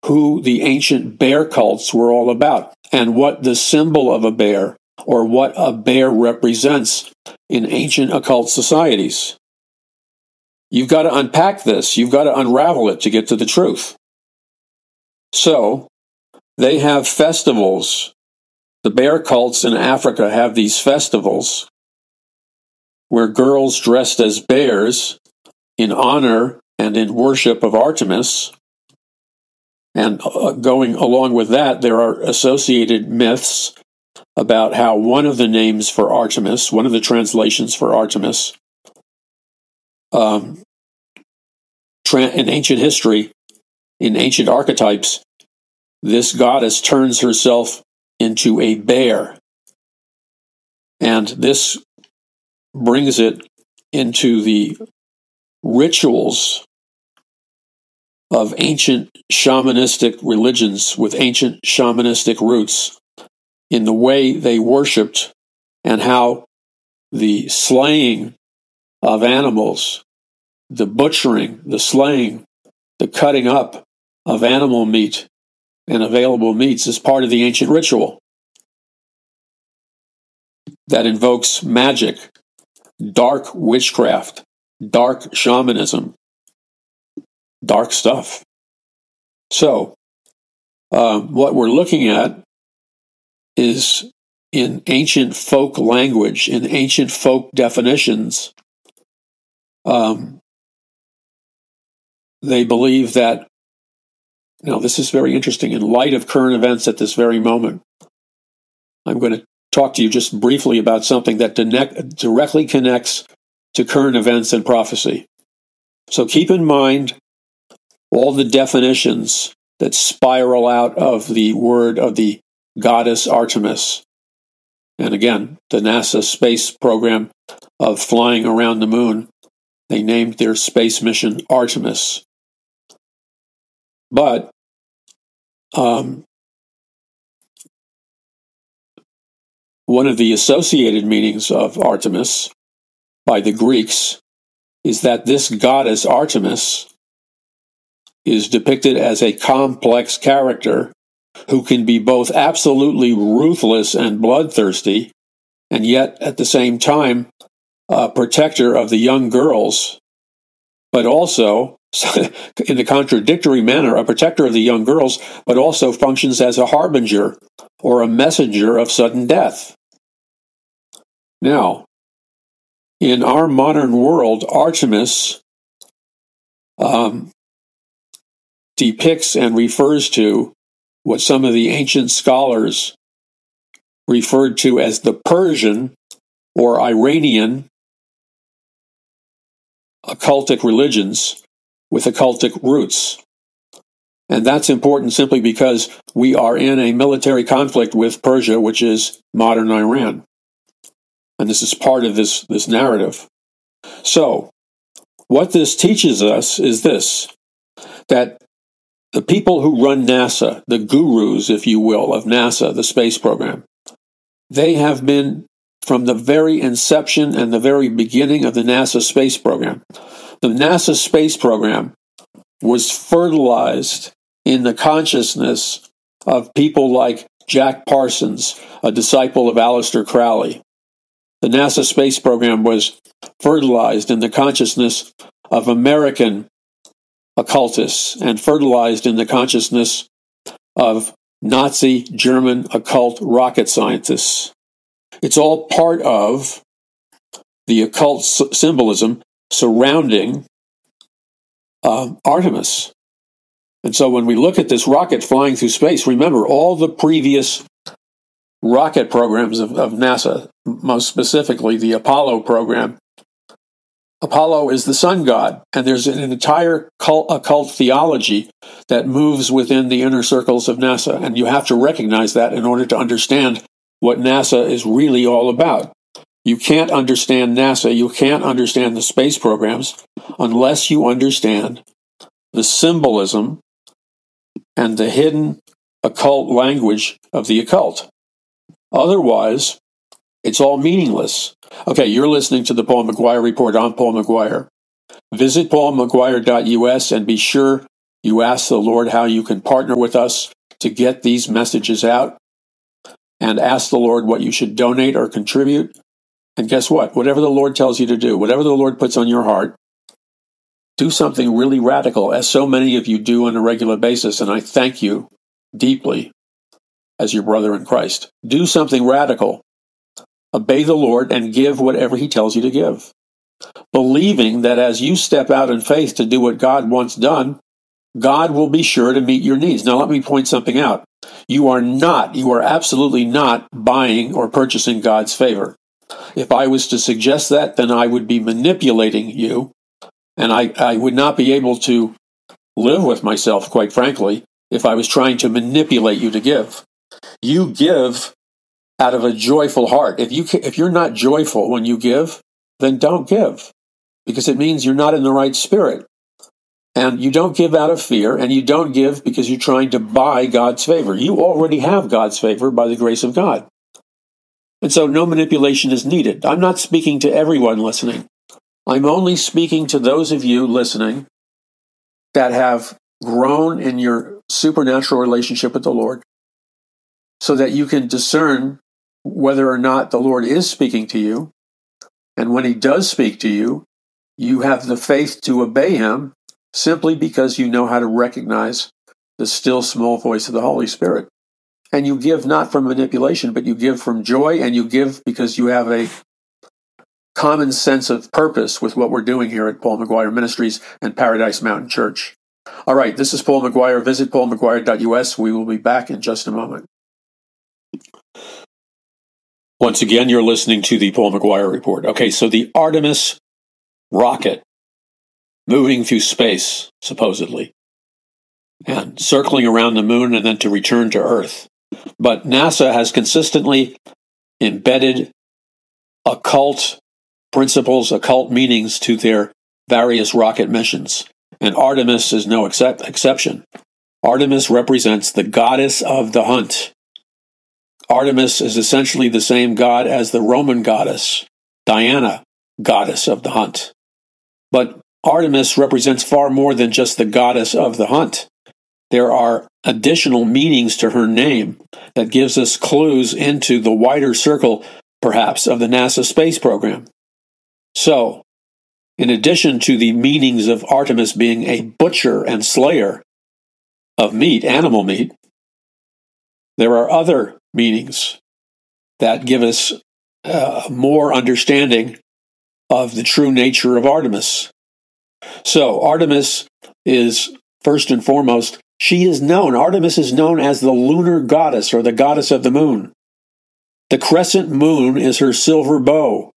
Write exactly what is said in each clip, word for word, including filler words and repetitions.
who the ancient bear cults were all about and what the symbol of a bear or what a bear represents in ancient occult societies. You've got to unpack this. You've got to unravel it to get to the truth. So, they have festivals. The bear cults in Africa have these festivals where girls dressed as bears in honor and in worship of Artemis. And uh, going along with that, there are associated myths about how one of the names for Artemis, one of the translations for Artemis, um, tra- in ancient history, in ancient archetypes, this goddess turns herself into a bear. And this brings it into the rituals of ancient shamanistic religions with ancient shamanistic roots in the way they worshipped and how the slaying of animals, the butchering, the slaying, the cutting up of animal meat and available meats is part of the ancient ritual that invokes magic, dark witchcraft, dark shamanism, dark stuff. So, um, what we're looking at is in ancient folk language, in ancient folk definitions, um, they believe that, now this is very interesting, in light of current events at this very moment, I'm going to talk to you just briefly about something that direct, directly connects to current events and prophecy. So keep in mind all the definitions that spiral out of the word of the goddess Artemis. And again, the NASA space program of flying around the moon, they named their space mission Artemis. But um, one of the associated meanings of Artemis by the Greeks is that this goddess Artemis is depicted as a complex character who can be both absolutely ruthless and bloodthirsty, and yet at the same time a protector of the young girls, but also, in a contradictory manner, a protector of the young girls, but also functions as a harbinger or a messenger of sudden death. Now, in our modern world, Artemis um, depicts and refers to what some of the ancient scholars referred to as the Persian or Iranian occultic religions with occultic roots. And that's important simply because we are in a military conflict with Persia, which is modern Iran. And this is part of this, this narrative. So, what this teaches us is this, that the people who run NASA, the gurus, if you will, of NASA, the space program, they have been, from the very inception and the very beginning of the NASA space program, the NASA space program was fertilized in the consciousness of people like Jack Parsons, a disciple of Aleister Crowley. The NASA space program was fertilized in the consciousness of American occultists and fertilized in the consciousness of Nazi German occult rocket scientists. It's all part of the occult s- symbolism surrounding uh, Artemis. And so when we look at this rocket flying through space, remember all the previous rocket programs of, of NASA, most specifically the Apollo program. Apollo is the sun god, and there's an entire cult, occult theology that moves within the inner circles of NASA, and you have to recognize that in order to understand what NASA is really all about. You can't understand NASA, you can't understand the space programs unless you understand the symbolism and the hidden occult language of the occult. Otherwise, it's all meaningless. Okay, you're listening to the Paul McGuire Report. I'm Paul McGuire. Visit paul mcguire dot u s and be sure You ask the Lord how you can partner with us to get these messages out, and ask the Lord what you should donate or contribute. And guess what? Whatever the Lord tells you to do, whatever the Lord puts on your heart, do something really radical, as so many of you do on a regular basis, and I thank you deeply as your brother in Christ. Do something radical. Obey the Lord and give whatever he tells you to give, believing that as you step out in faith to do what God wants done, God will be sure to meet your needs. Now, let me point something out. You are not, you are absolutely not buying or purchasing God's favor. If I was to suggest that, then I would be manipulating you, and I, I would not be able to live with myself, quite frankly, if I was trying to manipulate you to give. You give out of a joyful heart. If you if you're not joyful when you give, then don't give, because it means you're not in the right spirit. And you don't give out of fear, and you don't give because you're trying to buy God's favor. You already have God's favor by the grace of God. And so no manipulation is needed. I'm not speaking to everyone listening. I'm only speaking to those of you listening that have grown in your supernatural relationship with the Lord, so that you can discern whether or not the Lord is speaking to you. And when he does speak to you, you have the faith to obey him simply because you know how to recognize the still small voice of the Holy Spirit. And you give not from manipulation, but you give from joy, and you give because you have a common sense of purpose with what we're doing here at Paul McGuire Ministries and Paradise Mountain Church. All right, this is Paul McGuire. Visit paul mcguire dot u s. We will be back in just a moment. Once again, you're listening to the Paul McGuire Report. Okay, so the Artemis rocket moving through space, supposedly, and circling around the moon and then to return to Earth. But NASA has consistently embedded occult principles, occult meanings to their various rocket missions. And Artemis is no except, exception. Artemis represents the goddess of the hunt. Artemis is essentially the same god as the Roman goddess, Diana, goddess of the hunt. But Artemis represents far more than just the goddess of the hunt. There are additional meanings to her name that gives us clues into the wider circle, perhaps, of the NASA space program. So, in addition to the meanings of Artemis being a butcher and slayer of meat, animal meat, there are other meanings that give us uh, more understanding of the true nature of Artemis. So, Artemis is, first and foremost, she is known, Artemis is known as the lunar goddess, or the goddess of the moon. The crescent moon is her silver bow,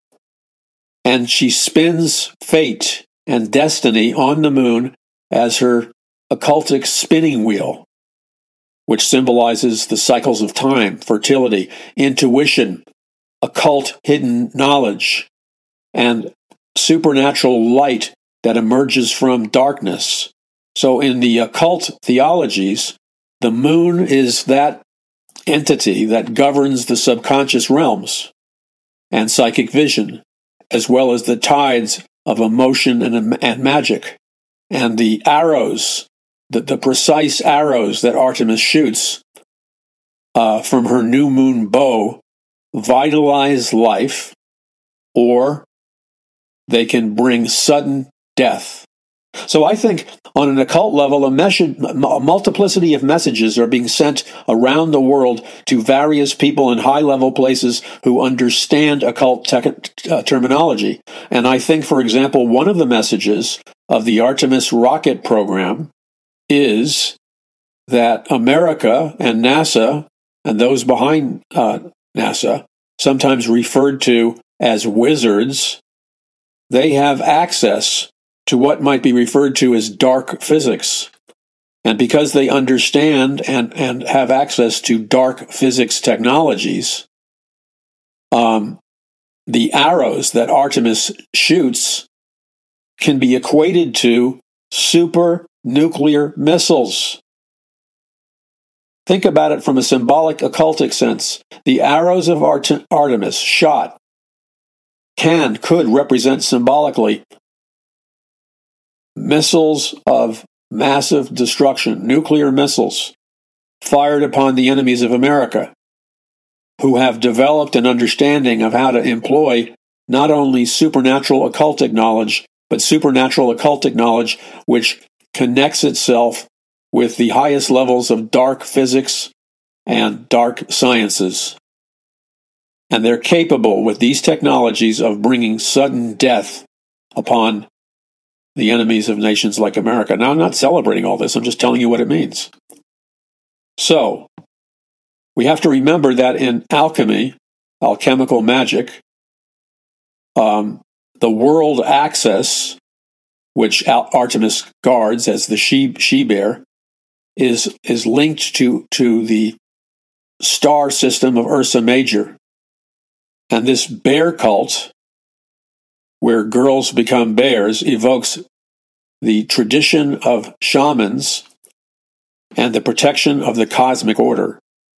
and she spins fate and destiny on the moon as her occultic spinning wheel, which symbolizes the cycles of time, fertility, intuition, occult hidden knowledge, and supernatural light that emerges from darkness. So in the occult theologies, the moon is that entity that governs the subconscious realms and psychic vision, as well as the tides of emotion and, and magic. And the arrows, the, the precise arrows that Artemis shoots uh, from her new moon bow vitalize life, or they can bring sudden death. So I think on an occult level, a, message, a multiplicity of messages are being sent around the world to various people in high-level places who understand occult te- uh, terminology. And I think, for example, one of the messages of the Artemis rocket program is that America and NASA, and those behind uh, NASA, sometimes referred to as wizards, they have access to what might be referred to as dark physics. And because they understand and, and have access to dark physics technologies, um, the arrows that Artemis shoots can be equated to super nuclear missiles. Think about it from a symbolic occultic sense. The arrows of Art- Artemis shot can, could represent symbolically missiles of massive destruction, nuclear missiles fired upon the enemies of America, who have developed an understanding of how to employ not only supernatural occultic knowledge, but supernatural occultic knowledge which connects itself with the highest levels of dark physics and dark sciences. And they're capable with these technologies of bringing sudden death upon the enemies of nations like America. Now, I'm not celebrating all this. I'm just telling you what it means. So, we have to remember that in alchemy, alchemical magic, um, the world axis, which Artemis guards as the she she bear, is is linked to to the star system of Ursa Major, and this bear cult, where girls become bears, evokes the tradition of shamans and the protection of the cosmic order,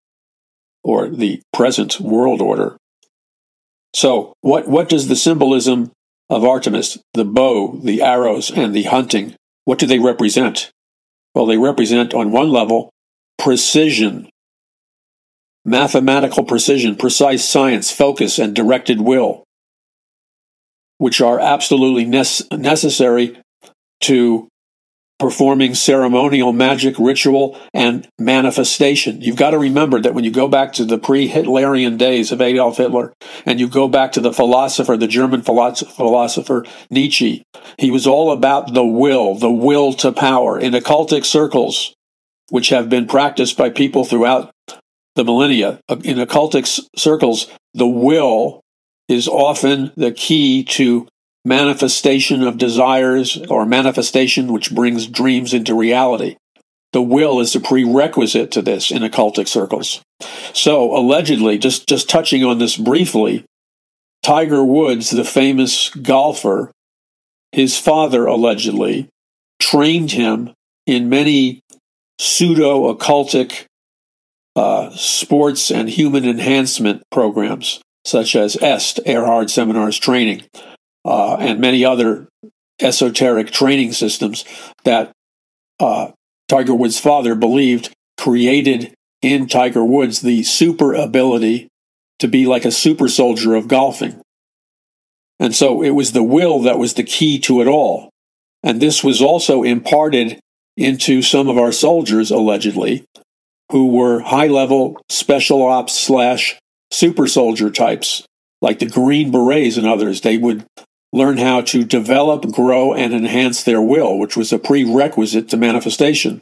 or the present world order. So, what what does the symbolism of Artemis, the bow, the arrows, and the hunting, what do they represent? Well, they represent, on one level, precision, mathematical precision, precise science, focus, and directed will, which are absolutely ne- necessary to performing ceremonial magic, ritual, and manifestation. You've got to remember that when you go back to the pre-Hitlerian days of Adolf Hitler, and you go back to the philosopher, the German philosopher Nietzsche, he was all about the will, the will to power. In occultic circles, which have been practiced by people throughout the millennia, in occultic circles, the will is often the key to manifestation of desires, or manifestation which brings dreams into reality. The will is a prerequisite to this in occultic circles. So, allegedly, just, just touching on this briefly, Tiger Woods, the famous golfer, his father allegedly trained him in many pseudo-occultic uh, sports and human enhancement programs, such as EST, Erhard Seminars Training, Uh, and many other esoteric training systems that uh, Tiger Woods' father believed created in Tiger Woods the super ability to be like a super soldier of golfing. And so it was the will that was the key to it all. And this was also imparted into some of our soldiers, allegedly, who were high-level special ops slash super soldier types, like the Green Berets and others. They would learn how to develop, grow, and enhance their will, which was a prerequisite to manifestation.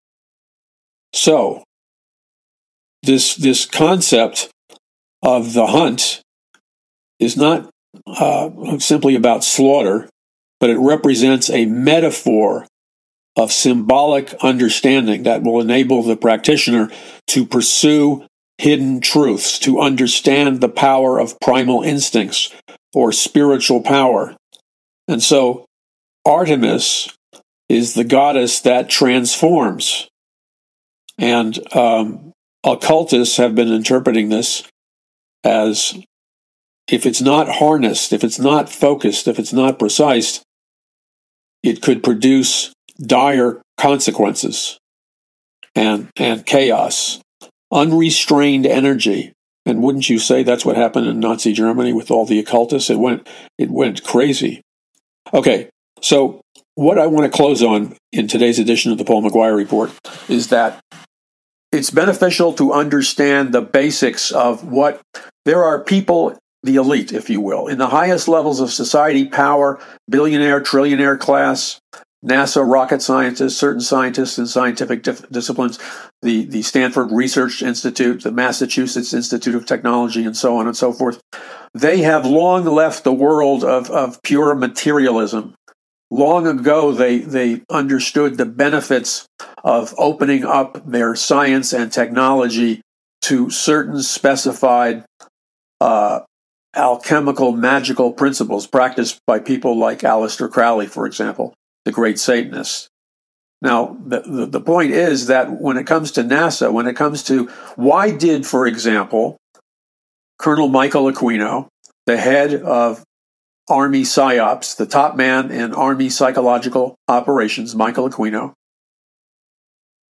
So, this this concept of the hunt is not uh, simply about slaughter, but it represents a metaphor of symbolic understanding that will enable the practitioner to pursue hidden truths, to understand the power of primal instincts, or spiritual power. And so Artemis is the goddess that transforms. And um, occultists have been interpreting this as, if it's not harnessed, if it's not focused, if it's not precise, it could produce dire consequences and, and chaos, unrestrained energy. And wouldn't you say that's what happened in Nazi Germany with all the occultists? It went, it went crazy. Okay, so what I want to close on in today's edition of the Paul McGuire Report is that it's beneficial to understand the basics of what there are people, the elite, if you will, in the highest levels of society, power, billionaire, trillionaire class, NASA rocket scientists, certain scientists in scientific dif- disciplines, the, the Stanford Research Institute, the Massachusetts Institute of Technology, and so on and so forth. They have long left the world of, of pure materialism. Long ago, they, they understood the benefits of opening up their science and technology to certain specified uh, alchemical, magical principles practiced by people like Aleister Crowley, for example, the great Satanist. Now, the, the, the point is that when it comes to NASA, when it comes to why did, for example, Colonel Michael Aquino, the head of Army PsyOps, the top man in Army psychological operations, Michael Aquino,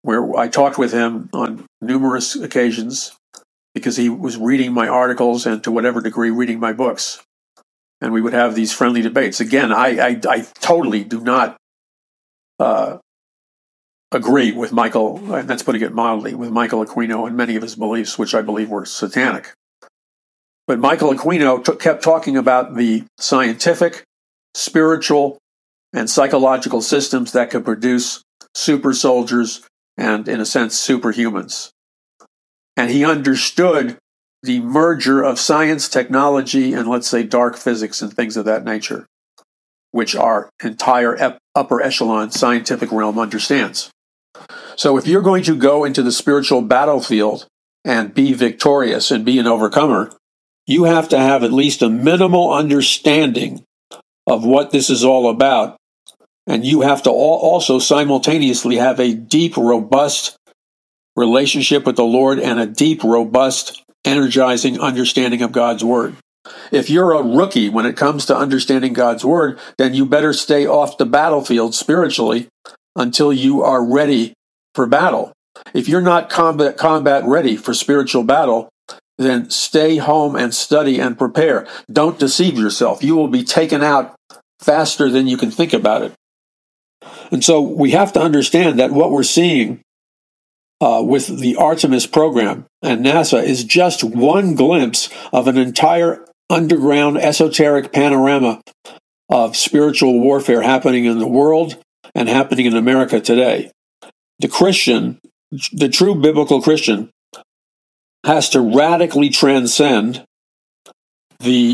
where I talked with him on numerous occasions because he was reading my articles and to whatever degree reading my books. And we would have these friendly debates. Again, I, I, I totally do not uh, agree with Michael, and that's putting it mildly, with Michael Aquino and many of his beliefs, which I believe were satanic. But Michael Aquino t- kept talking about the scientific, spiritual, and psychological systems that could produce super soldiers and, in a sense, superhumans. And he understood the merger of science, technology, and let's say dark physics and things of that nature, which our entire ep- upper echelon scientific realm understands. So if you're going to go into the spiritual battlefield and be victorious and be an overcomer, you have to have at least a minimal understanding of what this is all about. And you have to al- also simultaneously have a deep, robust relationship with the Lord and a deep, robust, energizing understanding of God's Word. If you're a rookie when it comes to understanding God's Word, then you better stay off the battlefield spiritually until you are ready for battle. If you're not combat, combat ready for spiritual battle, then stay home and study and prepare. Don't deceive yourself. You will be taken out faster than you can think about it. And so we have to understand that what we're seeing uh, with the Artemis program and NASA is just one glimpse of an entire underground esoteric panorama of spiritual warfare happening in the world and happening in America today. The Christian, the true biblical Christian, has to radically transcend the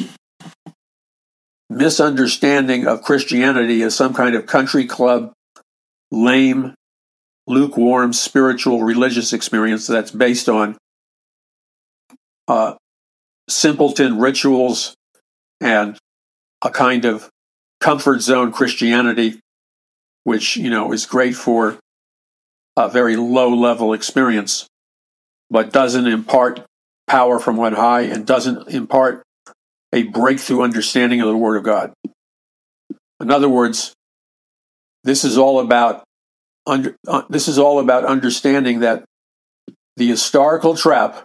misunderstanding of Christianity as some kind of country club, lame, lukewarm, spiritual, religious experience that's based on uh, simpleton rituals and a kind of comfort zone Christianity, which, you know, is great for a very low-level experience, but doesn't impart power from on high and doesn't impart a breakthrough understanding of the Word of God. In other words, this is all about under, uh, this is all about understanding that the historical trap,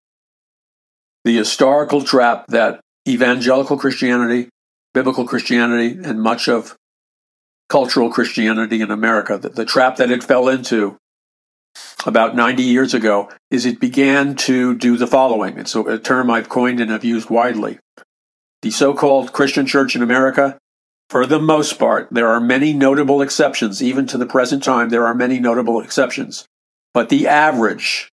the historical trap that evangelical Christianity, biblical Christianity, and much of cultural Christianity in America, the, the trap that it fell into about ninety years ago, is it began to do the following. It's a term I've coined and have used widely. The so-called Christian church in America, for the most part, there are many notable exceptions. Even to the present time, there are many notable exceptions. But the average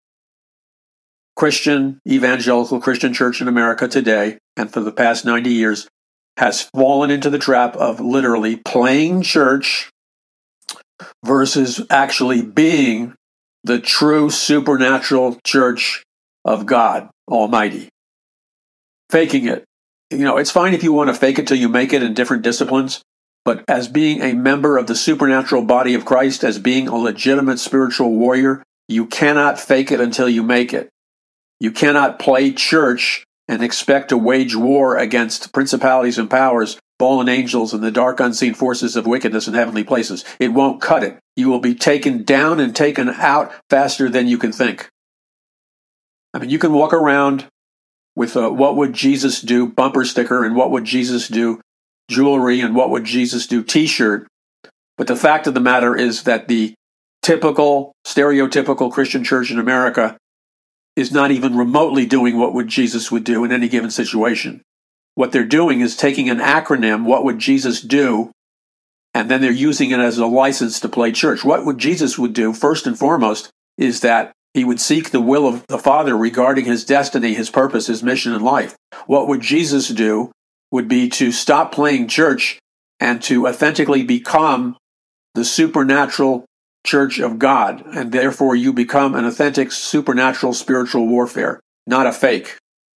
Christian, evangelical Christian church in America today, and for the past ninety years, has fallen into the trap of literally playing church versus actually being the true supernatural church of God Almighty. Faking it. You know, it's fine if you want to fake it till you make it in different disciplines, but as being a member of the supernatural body of Christ, as being a legitimate spiritual warrior, you cannot fake it until you make it. You cannot play church and expect to wage war against principalities and powers, fallen angels, and the dark unseen forces of wickedness in heavenly places. It won't cut it. You will be taken down and taken out faster than you can think. I mean, you can walk around with a "What would Jesus do" bumper sticker and "What would Jesus do" jewelry and "What would Jesus do" t-shirt. But the fact of the matter is that the typical, stereotypical Christian church in America is not even remotely doing what would Jesus would do in any given situation. What they're doing is taking an acronym, "What would Jesus do?" and then they're using it as a license to play church. What would Jesus would do, first and foremost, is that he would seek the will of the Father regarding his destiny, his purpose, his mission in life. What would Jesus do would be to stop playing church and to authentically become the supernatural church of God. And therefore you become an authentic supernatural spiritual warfare, not a fake.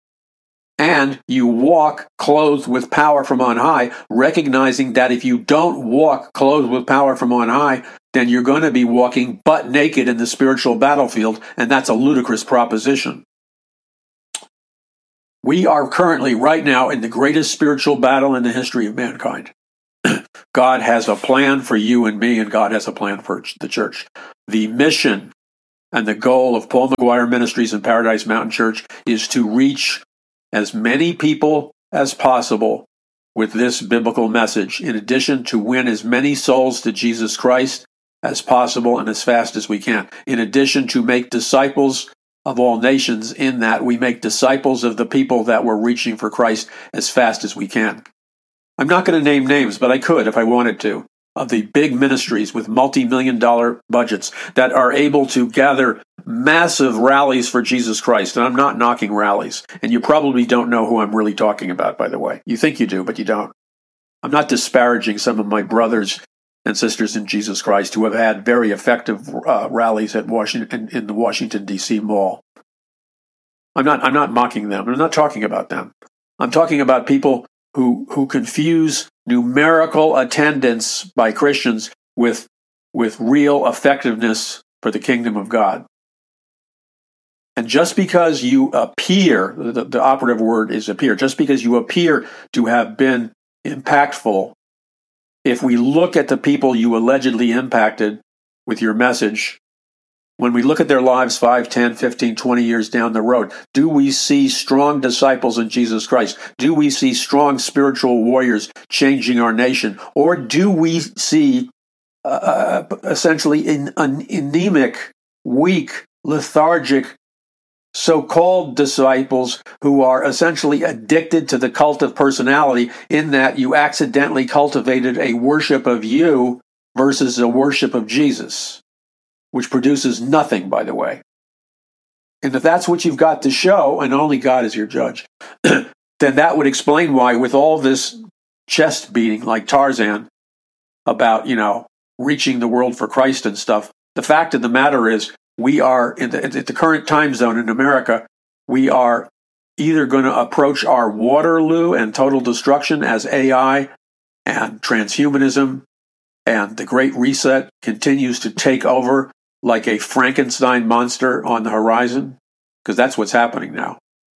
And you walk clothed with power from on high, recognizing that if you don't walk clothed with power from on high, then you're going to be walking butt naked in the spiritual battlefield, and that's a ludicrous proposition. We are currently, right now, in the greatest spiritual battle in the history of mankind. God has a plan for you and me, and God has a plan for the church. The mission And the goal of Paul McGuire Ministries and Paradise Mountain Church is to reach as many people as possible with this biblical message, in addition to win as many souls to Jesus Christ as possible and as fast as we can. In addition to make disciples of all nations, in that we make disciples of the people that we're reaching for Christ as fast as we can. I'm not going to name names, but I could if I wanted to, of the big ministries with multi-million dollar budgets that are able to gather massive rallies for Jesus Christ. And I'm not knocking rallies. And you probably don't know who I'm really talking about, by the way. You think you do, but you don't. I'm not disparaging some of my brothers and sisters in Jesus Christ who have had very effective uh, rallies at Washington in the Washington D C Mall. I'm not. I'm not mocking them. I'm not talking about them. I'm talking about people who who confuse numerical attendance by Christians with with real effectiveness for the kingdom of God. And just because you appear, the, the operative word is appear, just because you appear to have been impactful, if we look at the people you allegedly impacted with your message, when we look at their lives five, ten, fifteen, twenty years down the road, do we see strong disciples in Jesus Christ? Do we see strong spiritual warriors changing our nation? Or do we see uh, essentially an, an anemic, weak, lethargic, so-called disciples who are essentially addicted to the cult of personality, in that you accidentally cultivated a worship of you versus a worship of Jesus, which produces nothing, by the way. And if that's what you've got to show, and only God is your judge, then that would explain why, with all this chest beating like Tarzan about, you know, reaching the world for Christ and stuff, the fact of the matter is, we are, in the, at the current time zone in America, we are either going to approach our Waterloo and total destruction as A I and transhumanism and the Great Reset continues to take over like a Frankenstein monster on the horizon, because that's what's happening now.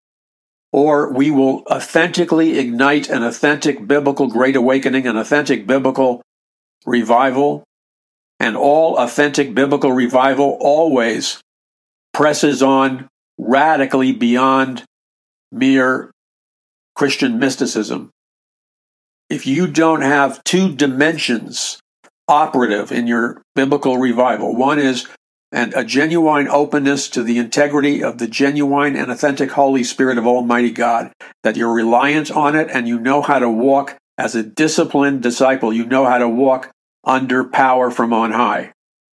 Or we will authentically ignite an authentic biblical Great Awakening, an authentic biblical revival. And all authentic biblical revival always presses on radically beyond mere Christian mysticism. If you don't have two dimensions operative in your biblical revival, one is and a genuine openness to the integrity of the genuine and authentic Holy Spirit of Almighty God, that you're reliant on it and you know how to walk as a disciplined disciple. You know how to walk under power from on high.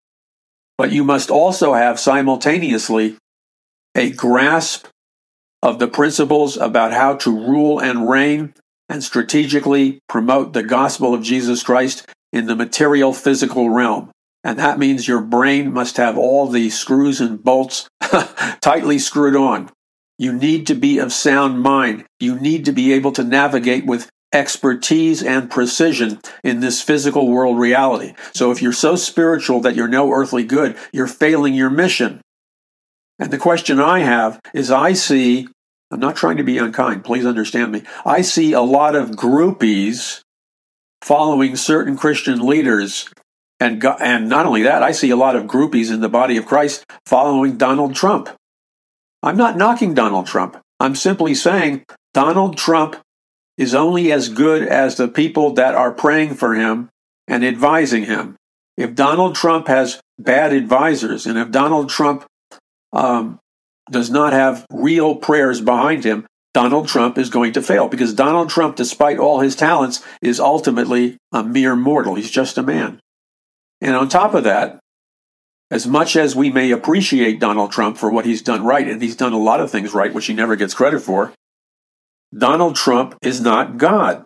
But you must also have simultaneously a grasp of the principles about how to rule and reign and strategically promote the gospel of Jesus Christ in the material physical realm. And that means your brain must have all the screws and bolts tightly screwed on. You need to be of sound mind. You need to be able to navigate with expertise and precision in this physical world reality. So if you're so spiritual that you're no earthly good, you're failing your mission. And the question I have is, I see, I'm not trying to be unkind, please understand me, I see a lot of groupies following certain Christian leaders, and and not only that, I see a lot of groupies in the body of Christ following Donald Trump. I'm not knocking Donald Trump. I'm simply saying Donald Trump is only as good as the people that are praying for him and advising him. If Donald Trump has bad advisors, and if Donald Trump um, does not have real prayers behind him, Donald Trump is going to fail, because Donald Trump, despite all his talents, is ultimately a mere mortal. He's just a man. And on top of that, as much as we may appreciate Donald Trump for what he's done right, and he's done a lot of things right, which he never gets credit for, Donald Trump is not God.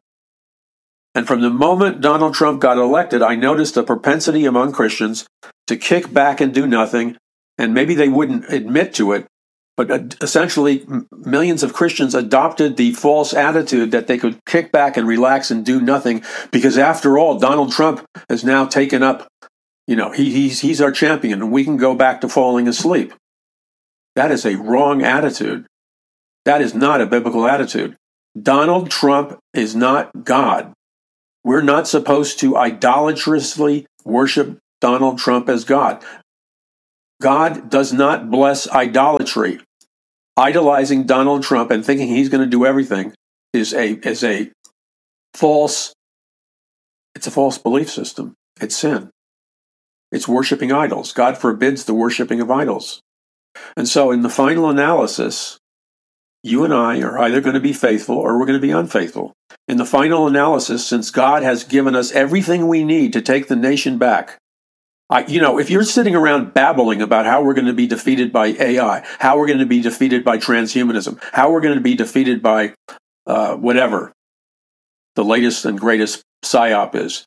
And from the moment Donald Trump got elected, I noticed a propensity among Christians to kick back and do nothing, and maybe they wouldn't admit to it, but essentially millions of Christians adopted the false attitude that they could kick back and relax and do nothing, because after all, Donald Trump has now taken up, you know, he, he's, he's our champion, and we can go back to falling asleep. That is a wrong attitude. That is not a biblical attitude. Donald Trump is not God. We're not supposed to idolatrously worship Donald Trump as God. God does not bless idolatry. Idolizing Donald Trump and thinking he's going to do everything is a is a false, it's a false belief system. It's sin. It's worshiping idols. God forbids the worshiping of idols. And so in the final analysis, you and I are either going to be faithful or we're going to be unfaithful. In the final analysis, since God has given us everything we need to take the nation back, I, you know, if you're sitting around babbling about how we're going to be defeated by A I, how we're going to be defeated by transhumanism, how we're going to be defeated by uh, whatever the latest and greatest psyop is,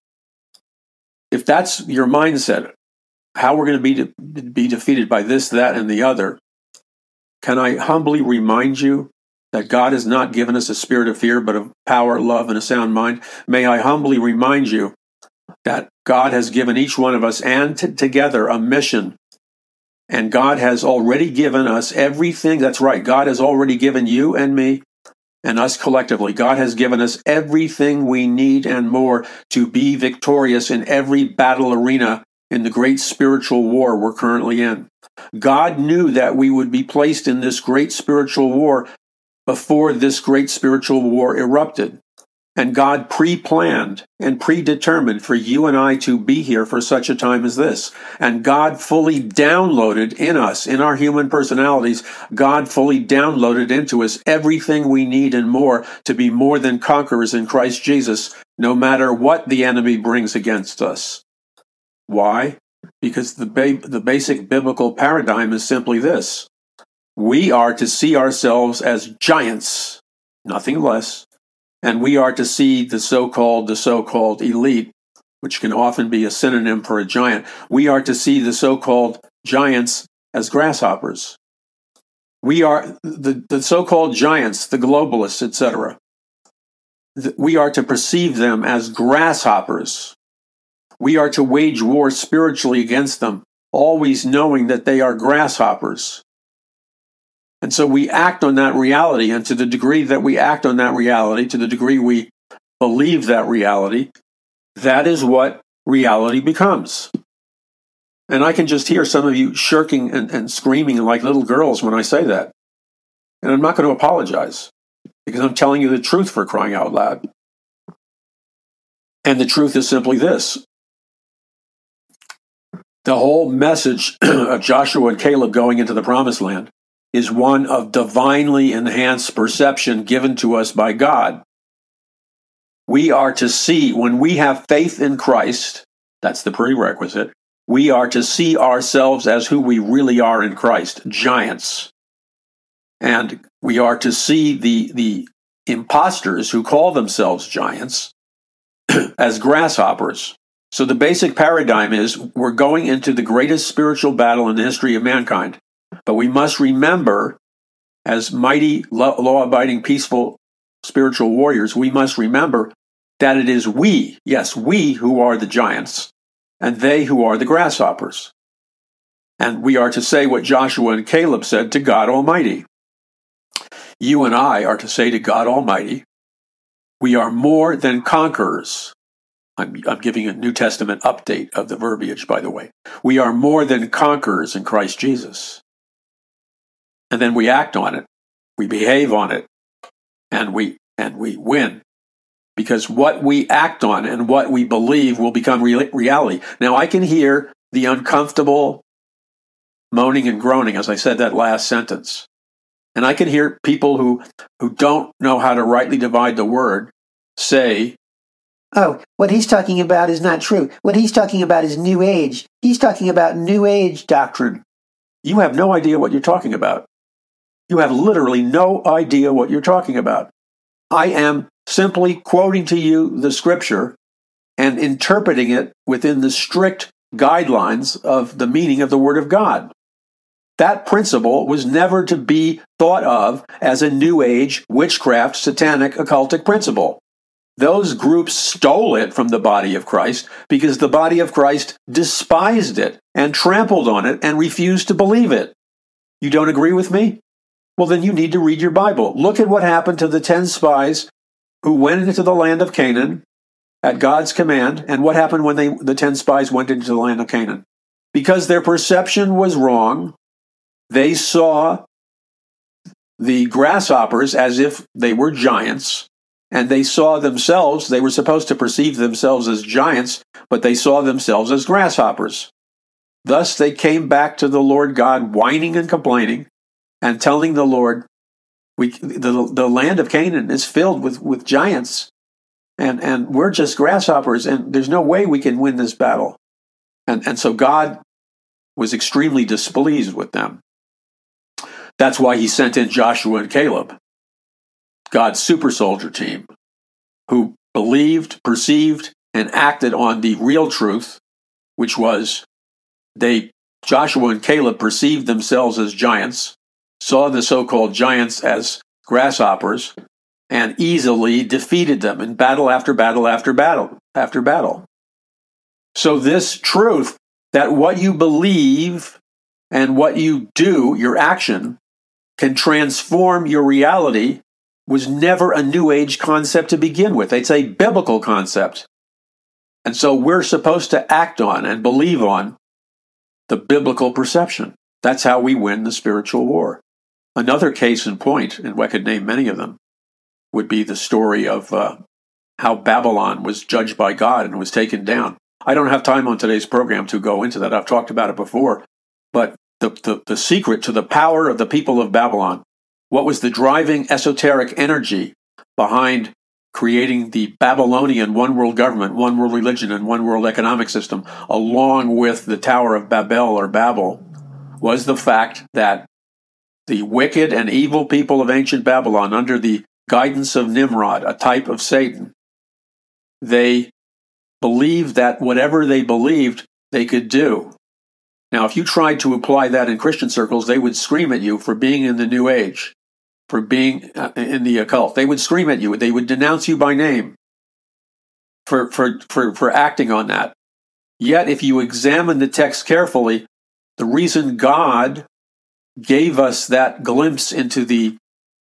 if that's your mindset, how we're going to be de- be defeated by this, that, and the other, can I humbly remind you that God has not given us a spirit of fear, but of power, love, and a sound mind? May I humbly remind you that God has given each one of us and t- together a mission. And God has already given us everything. That's right. God has already given you and me and us collectively. God has given us everything we need and more to be victorious in every battle arena in the great spiritual war we're currently in. God knew that we would be placed in this great spiritual war before this great spiritual war erupted. And God pre-planned and predetermined for you and I to be here for such a time as this. And God fully downloaded in us, in our human personalities, God fully downloaded into us everything we need and more to be more than conquerors in Christ Jesus, no matter what the enemy brings against us. Why? Because the ba- the basic biblical paradigm is simply this. We are to see ourselves as giants, nothing less. And we are to see the so-called, the so-called elite, which can often be a synonym for a giant. We are to see the so-called giants as grasshoppers. We are the, the so-called giants, the globalists, et cetera. We are to perceive them as grasshoppers. We are to wage war spiritually against them, always knowing that they are grasshoppers. And so we act on that reality, and to the degree that we act on that reality, to the degree we believe that reality, that is what reality becomes. And I can just hear some of you shirking and, and screaming like little girls when I say that. And I'm not going to apologize, because I'm telling you the truth, for crying out loud. And the truth is simply this. The whole message of Joshua and Caleb going into the promised land is one of divinely enhanced perception given to us by God. We are to see, when we have faith in Christ, that's the prerequisite, we are to see ourselves as who we really are in Christ, giants. And we are to see the, the imposters who call themselves giants as grasshoppers. So the basic paradigm is we're going into the greatest spiritual battle in the history of mankind. But we must remember, as mighty, law-abiding, peaceful, spiritual warriors, we must remember that it is we, yes, we who are the giants, and they who are the grasshoppers. And we are to say what Joshua and Caleb said to God Almighty. You and I are to say to God Almighty, we are more than conquerors. I'm, I'm giving a New Testament update of the verbiage, by the way. We are more than conquerors in Christ Jesus. And then we act on it. We behave on it. And we and we win. Because what we act on and what we believe will become re- reality. Now, I can hear the uncomfortable moaning and groaning as I said that last sentence. And I can hear people who, who don't know how to rightly divide the word say, oh, what he's talking about is not true. What he's talking about is New Age. He's talking about New Age doctrine. You have no idea what you're talking about. You have literally no idea what you're talking about. I am simply quoting to you the scripture and interpreting it within the strict guidelines of the meaning of the Word of God. That principle was never to be thought of as a New Age, witchcraft, satanic, occultic principle. Those groups stole it from the body of Christ because the body of Christ despised it and trampled on it and refused to believe it. You don't agree with me? Well, then you need to read your Bible. Look at what happened to the ten spies who went into the land of Canaan at God's command, and what happened when they, the ten spies went into the land of Canaan. because their perception was wrong, they saw the grasshoppers as if they were giants, and they saw themselves, they were supposed to perceive themselves as giants, but they saw themselves as grasshoppers. Thus they came back to the Lord God, whining and complaining, and telling the Lord, we, the, the land of Canaan is filled with, with giants, and, and we're just grasshoppers, and there's no way we can win this battle. And, and so God was extremely displeased with them. That's why he sent in Joshua and Caleb, God's super soldier team, who believed, perceived, and acted on the real truth, which was they, Joshua and Caleb perceived themselves as giants, saw the so-called giants as grasshoppers, and easily defeated them in battle after battle after battle after battle. So this truth that what you believe and what you do, your action, can transform your reality was never a New Age concept to begin with. It's a biblical concept. And so we're supposed to act on and believe on the biblical perception. That's how we win the spiritual war. Another case in point, and I could name many of them, would be the story of uh, how Babylon was judged by God and was taken down. I don't have time on today's program to go into that. I've talked about it before. But the, the, the secret to the power of the people of Babylon, what was the driving esoteric energy behind creating the Babylonian one-world government, one-world religion, and one-world economic system, along with the Tower of Babel or Babel, was the fact that the wicked and evil people of ancient Babylon, under the guidance of Nimrod, a type of Satan, they believed that whatever they believed, they could do. Now, if you tried to apply that in Christian circles, they would scream at you for being in the New Age, for being in the occult. They would scream at you. They would denounce you by name for, for, for, for acting on that. Yet, if you examine the text carefully, the reason God gave us that glimpse into the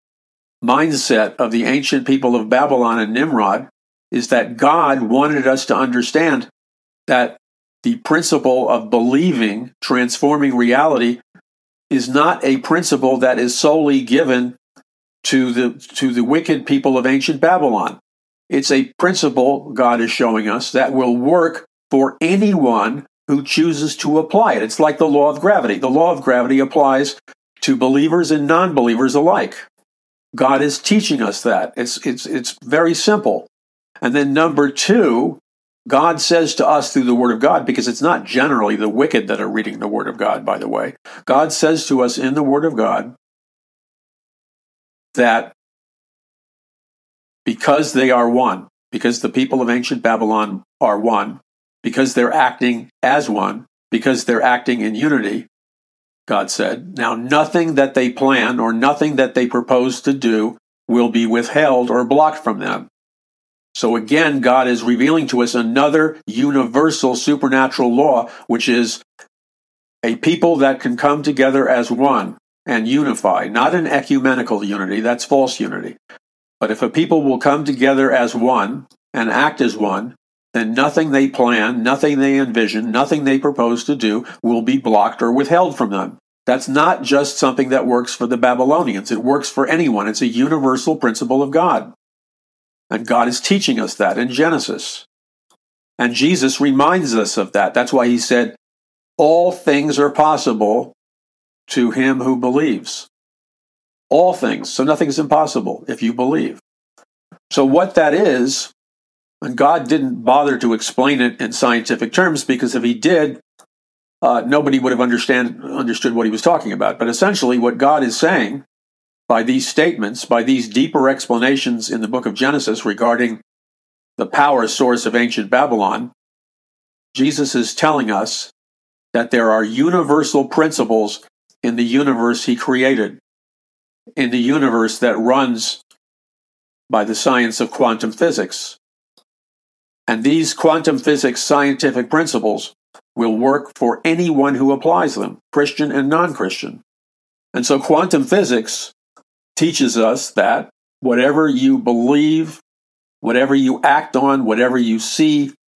mindset of the ancient people of Babylon and Nimrod is that God wanted us to understand that the principle of believing, transforming reality, is not a principle that is solely given to the to the wicked people of ancient Babylon. It's a principle, God is showing us, that will work for anyone who chooses to apply it. It's like the law of gravity. The law of gravity applies to believers and non-believers alike. God is teaching us that. It's it's it's very simple. And then number two, God says to us through the Word of God, because it's not generally the wicked that are reading the Word of God, by the way. God says to us in the Word of God that because they are one, because the people of ancient Babylon are one, because they're acting as one, because they're acting in unity, God said, now nothing that they plan or nothing that they propose to do will be withheld or blocked from them. So again, God is revealing to us another universal supernatural law, which is a people that can come together as one and unify, not an ecumenical unity, that's false unity. But if a people will come together as one and act as one, then nothing they plan, nothing they envision, nothing they propose to do will be blocked or withheld from them. That's not just something that works for the Babylonians. It works for anyone. It's a universal principle of God. And God is teaching us that in Genesis. And Jesus reminds us of that. That's why he said, all things are possible to him who believes. All things. So nothing is impossible if you believe. So what that is, and God didn't bother to explain it in scientific terms, because if he did, uh, nobody would have understand, understood what he was talking about. But essentially what God is saying by these statements, by these deeper explanations in the book of Genesis regarding the power source of ancient Babylon, Jesus is telling us that there are universal principles in the universe he created, in the universe that runs by the science of quantum physics. And these quantum physics scientific principles will work for anyone who applies them, Christian and non-Christian. And so quantum physics teaches us that whatever you believe, whatever you act on, whatever you see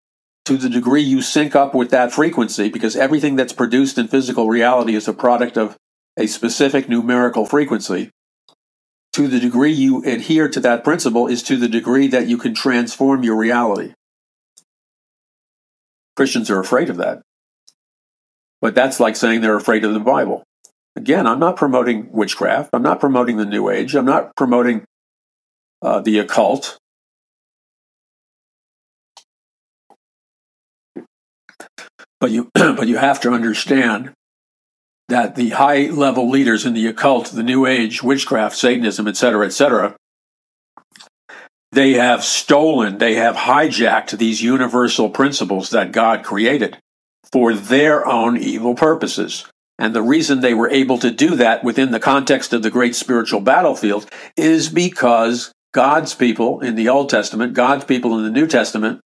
to the degree you sync up with that frequency, because everything that's produced in physical reality is a product of a specific numerical frequency, to the degree you adhere to that principle is to the degree that you can transform your reality. Christians are afraid of that. But that's like saying they're afraid of the Bible. Again, I'm not promoting witchcraft. I'm not promoting the New Age. I'm not promoting uh, the occult. But you, but you have to understand that the high-level leaders in the occult, the New Age, witchcraft, Satanism, et cetera, et cetera, they have stolen, they have hijacked these universal principles that God created for their own evil purposes. And the reason they were able to do that within the context of the great spiritual battlefield is because God's people in the Old Testament, God's people in the New Testament,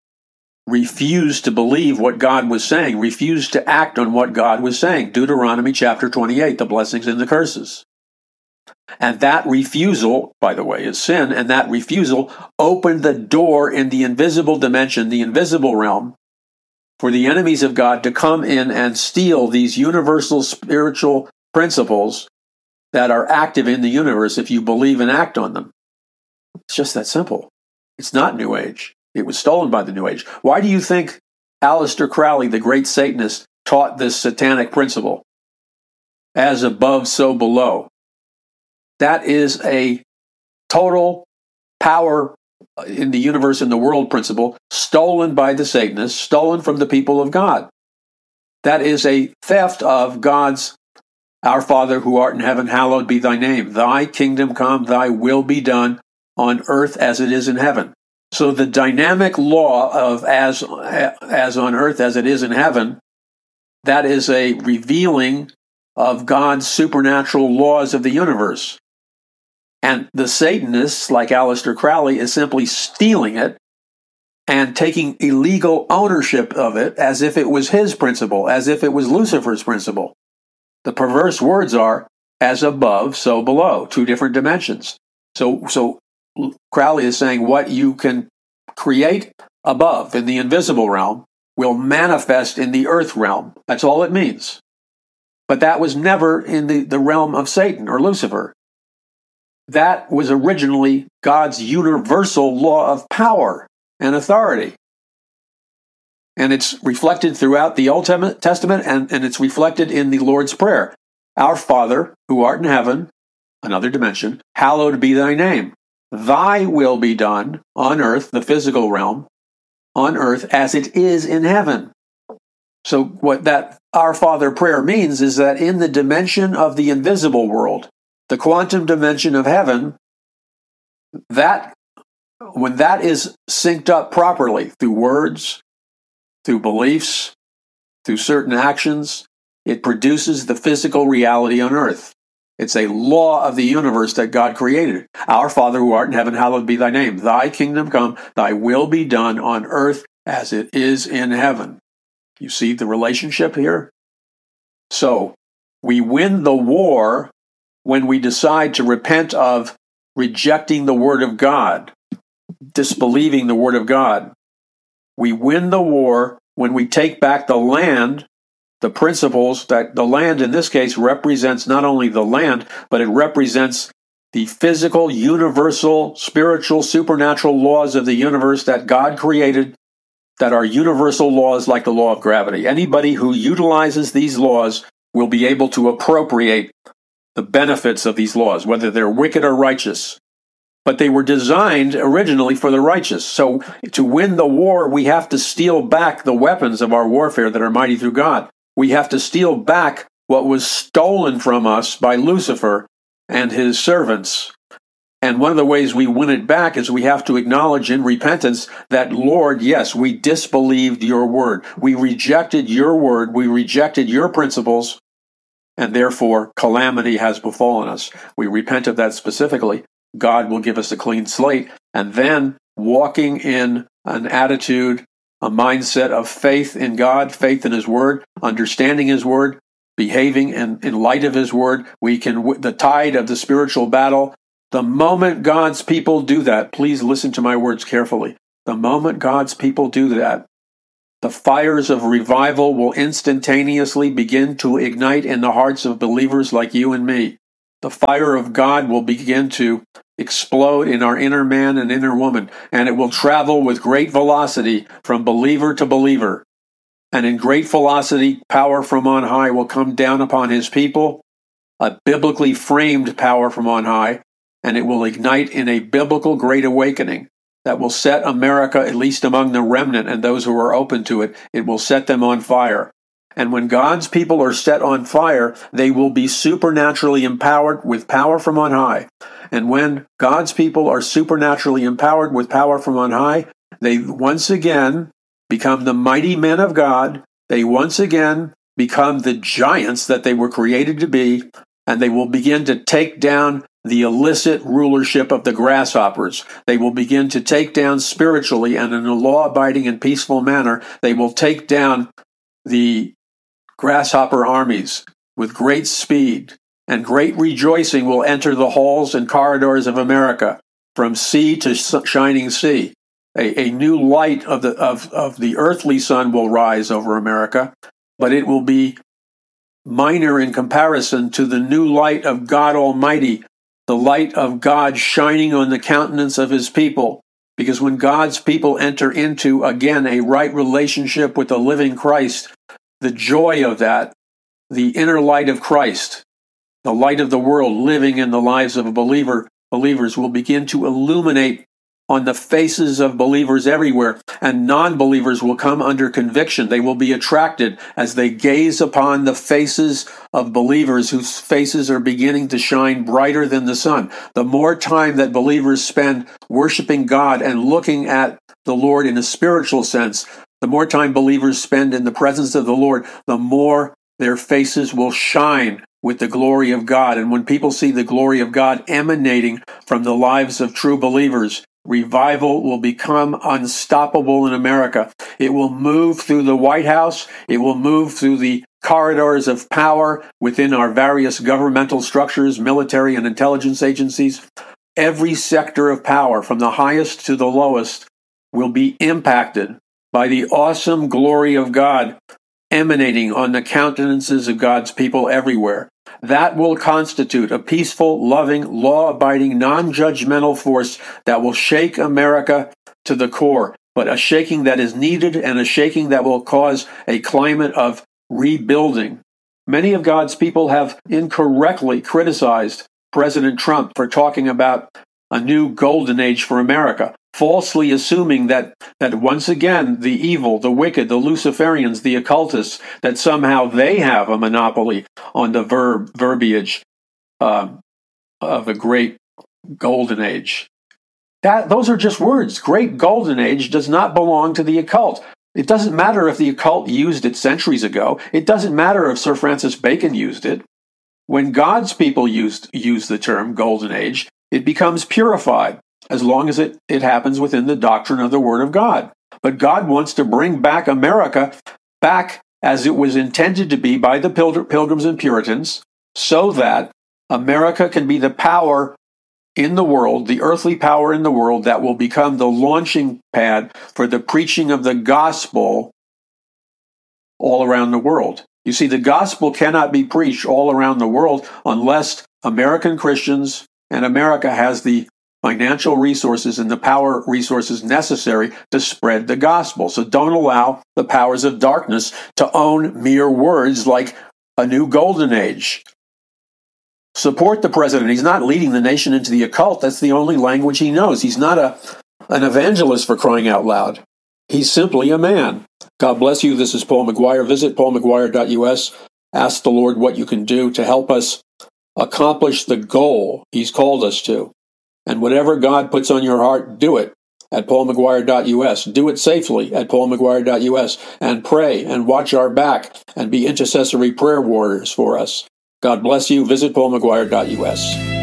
refused to believe what God was saying, refused to act on what God was saying. Deuteronomy chapter twenty-eight, the blessings and the curses. And that refusal, by the way, is sin, and that refusal opened the door in the invisible dimension, the invisible realm, for the enemies of God to come in and steal these universal spiritual principles that are active in the universe if you believe and act on them. It's just that simple. It's not New Age. It was stolen by the New Age. Why do you think Aleister Crowley, the great Satanist, taught this satanic principle? As above, so below. That is a total power in the universe and the world principle stolen by the Satanists, stolen from the people of God. That is a theft of God's, our Father who art in heaven, hallowed be thy name. Thy kingdom come, thy will be done on earth as it is in heaven. So the dynamic law of as, as on earth as it is in heaven, that is a revealing of God's supernatural laws of the universe. And the Satanists, like Aleister Crowley, is simply stealing it and taking illegal ownership of it as if it was his principle, as if it was Lucifer's principle. The perverse words are, as above, so below, two different dimensions. So, so Crowley is saying what you can create above in the invisible realm will manifest in the earth realm. That's all it means. But that was never in the, the realm of Satan or Lucifer. That was originally God's universal law of power and authority. And it's reflected throughout the Old Testament, and, and it's reflected in the Lord's Prayer. Our Father, who art in heaven, another dimension, hallowed be thy name. Thy will be done on earth, the physical realm, on earth as it is in heaven. So what that Our Father prayer means is that in the dimension of the invisible world, the quantum dimension of heaven, that when that is synced up properly through words, through beliefs, through certain actions, it produces the physical reality on earth. It's a law of the universe that God created. Our Father who art in heaven, hallowed be thy name. Thy kingdom come, thy will be done on earth as it is in heaven. You see the relationship here? So, we win the war when we decide to repent of rejecting the Word of God, disbelieving the Word of God. We win the war when we take back the land, the principles that the land in this case represents not only the land, but it represents the physical, universal, spiritual, supernatural laws of the universe that God created, that are universal laws like the law of gravity. Anybody who utilizes these laws will be able to appropriate the benefits of these laws, whether they're wicked or righteous. But they were designed originally for the righteous. So to win the war, we have to steal back the weapons of our warfare that are mighty through God. We have to steal back what was stolen from us by Lucifer and his servants. And one of the ways we win it back is we have to acknowledge in repentance that, Lord, yes, we disbelieved your word. We rejected your word. We rejected your principles. And therefore, calamity has befallen us. We repent of that specifically. God will give us a clean slate. And then walking in an attitude, a mindset of faith in God, faith in His Word, understanding His Word, behaving in, in light of His Word, we can, the tide of the spiritual battle, the moment God's people do that, please listen to my words carefully. The moment God's people do that, The fires of revival will instantaneously begin to ignite in the hearts of believers like you and me. The fire of God will begin to explode in our inner man and inner woman, and it will travel with great velocity from believer to believer. And in great velocity, power from on high will come down upon his people, a biblically framed power from on high, and it will ignite in a biblical great awakening that will set America, at least among the remnant and those who are open to it, it will set them on fire. And when God's people are set on fire, they will be supernaturally empowered with power from on high. And when God's people are supernaturally empowered with power from on high, they once again become the mighty men of God. They once again become the giants that they were created to be, and they will begin to take down the illicit rulership of the grasshoppers. They will begin to take down spiritually and in a law-abiding and peaceful manner. They will take down the grasshopper armies with great speed, and great rejoicing will enter the halls and corridors of America, from sea to shining sea. A, a new light of the of, of the earthly sun will rise over America, but it will be minor in comparison to the new light of God Almighty, the light of God shining on the countenance of his people. Because when God's people enter into, again, a right relationship with the living Christ, the joy of that, the inner light of Christ, the light of the world living in the lives of a believer, believers will begin to illuminate on the faces of believers everywhere, and non-believers will come under conviction. They will be attracted as they gaze upon the faces of believers whose faces are beginning to shine brighter than the sun. The more time that believers spend worshiping God and looking at the Lord in a spiritual sense, the more time believers spend in the presence of the Lord, the more their faces will shine with the glory of God. And when people see the glory of God emanating from the lives of true believers, revival will become unstoppable in America. It will move through the White House. It will move through the corridors of power within our various governmental structures, military and intelligence agencies. Every sector of power, from the highest to the lowest, will be impacted by the awesome glory of God emanating on the countenances of God's people everywhere. That will constitute a peaceful, loving, law-abiding, non-judgmental force that will shake America to the core, but a shaking that is needed and a shaking that will cause a climate of rebuilding. Many of God's people have incorrectly criticized President Trump for talking about a new golden age for America, falsely assuming that, that once again the evil, the wicked, the Luciferians, the occultists, that somehow they have a monopoly on the verb verbiage uh, of a great golden age. That those are just words. Great golden age does not belong to the occult. It doesn't matter if the occult used it centuries ago. It doesn't matter if Sir Francis Bacon used it. When God's people used use the term golden age, it becomes purified, as long as it, it happens within the doctrine of the Word of God. But God wants to bring back America back as it was intended to be by the Pil- Pilgrims and Puritans, so that America can be the power in the world, the earthly power in the world that will become the launching pad for the preaching of the gospel all around the world. You see, the gospel cannot be preached all around the world unless American Christians and America has the financial resources and the power resources necessary to spread the gospel. So don't allow the powers of darkness to own mere words like a new golden age. Support the president. He's not leading the nation into the occult. That's the only language he knows. He's not a an evangelist, for crying out loud. He's simply a man. God bless you. This is Paul McGuire. Visit paul mcguire dot u s. Ask the Lord what you can do to help us accomplish the goal He's called us to. And whatever God puts on your heart, do it at paul mcguire dot u s. Do it safely at paul mcguire dot u s. And pray and watch our back and be intercessory prayer warriors for us. God bless you. Visit paul mcguire dot u s.